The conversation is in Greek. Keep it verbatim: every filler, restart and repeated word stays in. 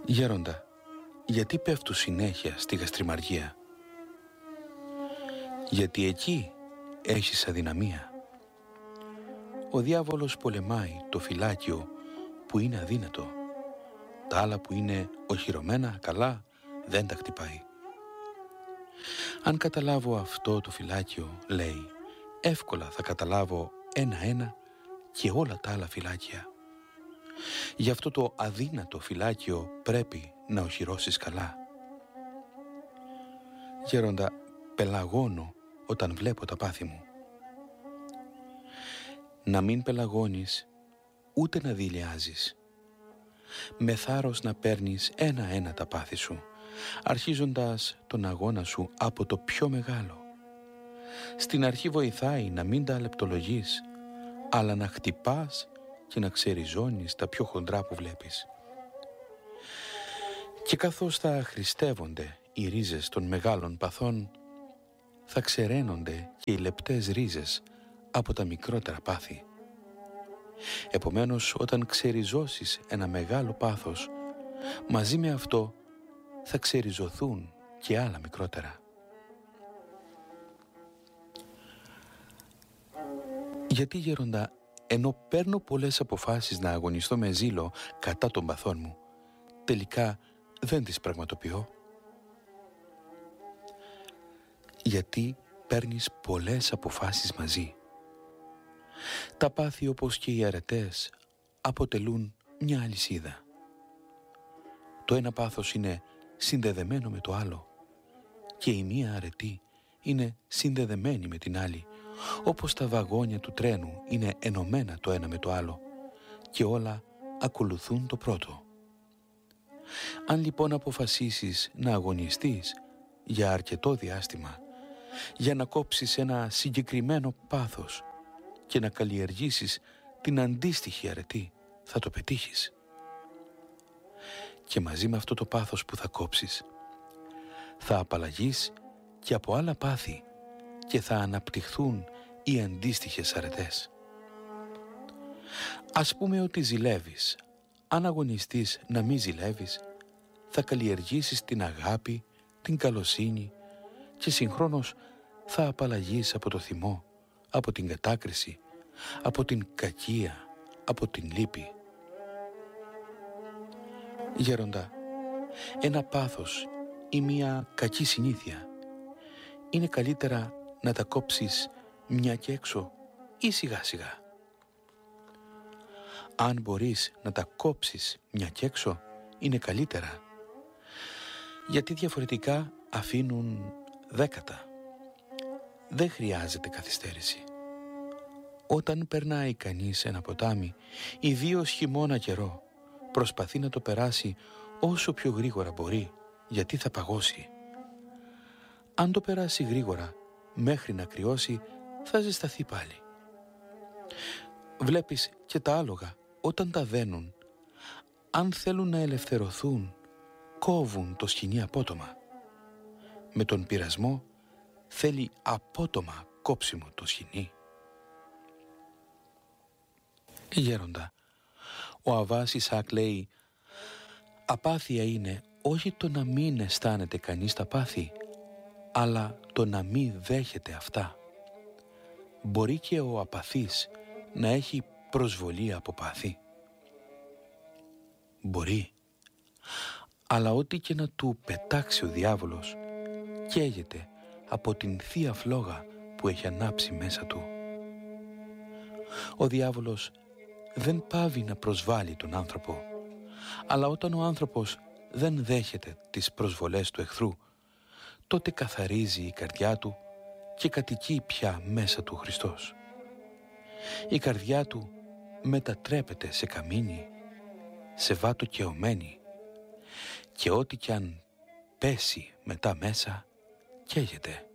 Γέροντα, γιατί πέφτουν συνέχεια στη γαστριμαργία? Γιατί εκεί έχεις αδυναμία. Ο διάβολος πολεμάει το φυλάκιο που είναι αδύνατο. Τα άλλα που είναι οχυρωμένα καλά δεν τα χτυπάει. Αν καταλάβω αυτό το φυλάκιο, λέει, εύκολα θα καταλάβω ένα-ένα και όλα τα άλλα φυλάκια. Γι' αυτό το αδύνατο φυλάκιο πρέπει να οχυρώσεις καλά. Γέροντα, πελαγώνω όταν βλέπω τα πάθη μου. Να μην πελαγώνεις, ούτε να δειλιάζεις. Με θάρρος να παίρνεις ένα-ένα τα πάθη σου, αρχίζοντας τον αγώνα σου από το πιο μεγάλο. Στην αρχή βοηθάει να μην τα λεπτολογείς, αλλά να χτυπάς και να ξεριζώνεις τα πιο χοντρά που βλέπεις. Και καθώς θα χριστεύονται οι ρίζες των μεγάλων παθών, θα ξεραίνονται και οι λεπτές ρίζες από τα μικρότερα πάθη. Επομένως, όταν ξεριζώσεις ένα μεγάλο πάθος, μαζί με αυτό θα ξεριζωθούν και άλλα μικρότερα. Γιατί, γέροντα, ενώ παίρνω πολλές αποφάσεις να αγωνιστώ με ζήλο κατά των παθών μου, τελικά δεν τις πραγματοποιώ? Γιατί παίρνεις πολλές αποφάσεις μαζί. Τα πάθη, όπως και οι αρετές, αποτελούν μια αλυσίδα. Το ένα πάθος είναι συνδεδεμένο με το άλλο και η μία αρετή είναι συνδεδεμένη με την άλλη, όπως τα βαγόνια του τρένου είναι ενωμένα το ένα με το άλλο και όλα ακολουθούν το πρώτο. Αν λοιπόν αποφασίσεις να αγωνιστείς για αρκετό διάστημα, για να κόψεις ένα συγκεκριμένο πάθος και να καλλιεργήσεις την αντίστοιχη αρετή, θα το πετύχεις. Και μαζί με αυτό το πάθος που θα κόψεις, θα απαλλαγείς και από άλλα πάθη και θα αναπτυχθούν οι αντίστοιχες αρετές. Ας πούμε ότι ζηλεύεις. Αν αγωνιστείς να μην ζηλεύεις, θα καλλιεργήσεις την αγάπη, την καλοσύνη και συγχρόνως θα απαλλαγείς από το θυμό, από την κατάκριση, από την κακία, από την λύπη. Γέροντα, ένα πάθος ή μια κακή συνήθεια είναι καλύτερα να τα κόψεις μια και έξω ή σιγά σιγά? Αν μπορείς να τα κόψεις μια και έξω, είναι καλύτερα, γιατί διαφορετικά αφήνουν δέκατα. Δεν χρειάζεται καθυστέρηση. Όταν περνάει κανείς ένα ποτάμι, ιδίως χειμώνα καιρό, προσπαθεί να το περάσει όσο πιο γρήγορα μπορεί, γιατί θα παγώσει. Αν το περάσει γρήγορα, μέχρι να κρυώσει, θα ζεσταθεί πάλι. Βλέπεις και τα άλογα, όταν τα δένουν, αν θέλουν να ελευθερωθούν, κόβουν το σκοινί απότομα. Με τον πειρασμό θέλει απότομα κόψιμο το σκοινί. Γέροντα, ο Αββάς Ισαάκ λέει, απάθεια είναι όχι το να μην αισθάνεται κανείς τα πάθη, αλλά το να μην δέχεται αυτά. Μπορεί και ο απαθής να έχει προσβολή από πάθη? Μπορεί. Αλλά ό,τι και να του πετάξει ο διάβολος, καίγεται από την θεία φλόγα που έχει ανάψει μέσα του. Ο διάβολος δεν πάβει να προσβάλλει τον άνθρωπο, αλλά όταν ο άνθρωπος δεν δέχεται τις προσβολές του εχθρού, τότε καθαρίζει η καρδιά του και κατοικεί πια μέσα του Χριστός. Η καρδιά του μετατρέπεται σε καμίνι, σε βάτο καιωμένη, και ό,τι κι αν πέσει μετά μέσα, καίγεται.